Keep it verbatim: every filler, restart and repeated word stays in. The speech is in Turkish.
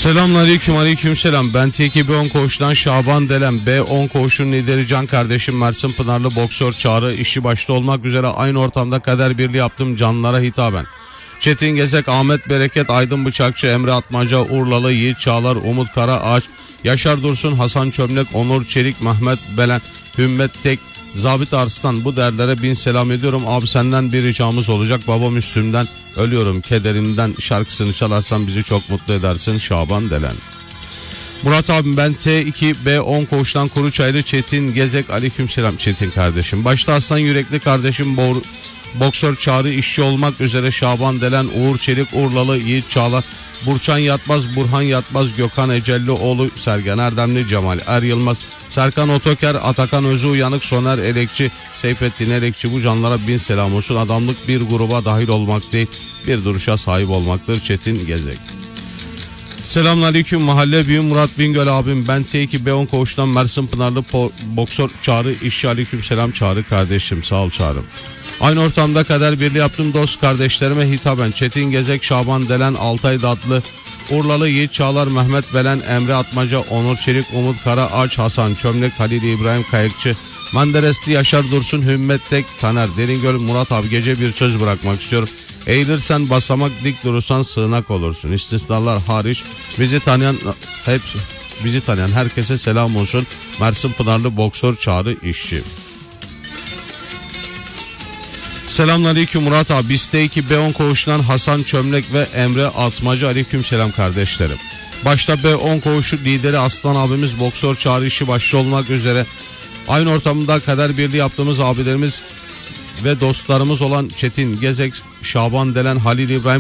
Selamünaleyküm, aleykümselam. Ben T iki B on koğuştan Şaban Delen. B on koğuşun lideri Can kardeşim Mersin Pınarlı boksör Çağrı işi başta olmak üzere aynı ortamda kader birliği yaptım canlara hitaben. Çetin Gezek, Ahmet Bereket, Aydın Bıçakçı, Emre Atmaca, Urlalı, Yiğit Çağlar, Umut Karaağaç, Yaşar Dursun, Hasan Çömlek, Onur Çelik, Mehmet Belen, Hümmet Tek, Zabit Arslan, bu derlere bin selam ediyorum. Abi senden bir ricamız olacak. Babam üstümden ölüyorum kederimden şarkısını çalarsan bizi çok mutlu edersin. Şaban Delen. Murat abim, ben T iki B on koğuştan Kuruçaylı Çetin Gezek. Aleykümselam Çetin kardeşim. Başta aslan yürekli kardeşim Bo- boksör Çağrı işçi olmak üzere Şaban Delen, Uğur Çelik, Urlalı, Yiğit Çağlar, Burçan Yatmaz, Burhan Yatmaz, Gökhan Ecellioğlu, Sergen Erdemli, Cemal Er Yılmaz, Serkan Otoker, Atakan Özü Uyanık, Soner Elekçi, Seyfettin Elekçi, bu canlara bin selam olsun. Adamlık bir gruba dahil olmak değil, bir duruşa sahip olmaktır. Çetin Gezek. Selamünaleyküm mahalle büyüğüm Murat Bingöl abim, ben T iki B on koğuştan Mersin Pınarlı po- boksör Çağrı işçi. Aleykümselam Çağrı kardeşim, sağ ol Çağrım. Aynı ortamda kader birliği yaptım dost kardeşlerime hitaben Çetin Gezek, Şaban Delen, Altay Datlı, Urlalı, Yiğit Çağlar, Mehmet Belen, Emre Atmaca, Onur Çelik, Umut Karaağaç, Hasan Çömlek, Halil İbrahim Kayıkçı, Menderesli, Yaşar Dursun, Hümmet Tek, Taner Deringöl. Murat abi, gece bir söz bırakmak istiyorum. Eğilirsen basamak, dik durursan sığınak olursun. İstisnalar hariç bizi tanıyan hep bizi tanıyan herkese selam olsun. Mersin Pınarlı boksör Çağrı işçi. Selamünaleyküm Murat abi. Biz T iki B on koğuşundan Hasan Çömlek ve Emre Atmaca. Aleykümselam kardeşlerim. Başta B on koğuşu lideri Aslan abimiz boksör Çağrı işi başta olmak üzere aynı ortamda kader birliği yaptığımız abilerimiz ve dostlarımız olan Çetin Gezek, Şaban Delen, Halil İbrahim